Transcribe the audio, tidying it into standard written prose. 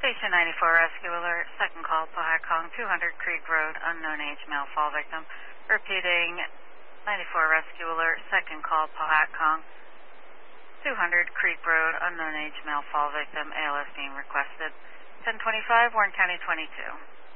Station 94 Rescue Alert, second call, Pahakong, 200 Creek Road, unknown age, male fall victim. Repeating, 94 Rescue Alert, second call, Pahakong, 200 Creek Road, unknown age, male fall victim, ALS being requested. 1025, Warren County 22.